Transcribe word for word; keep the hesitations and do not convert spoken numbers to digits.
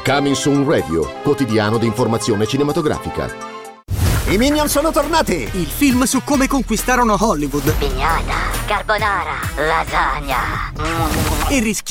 Coming Soon Radio, quotidiano di informazione cinematografica. I Minion sono tornati! Il film su come conquistarono Hollywood. Pignata, carbonara, lasagna. E rischiamo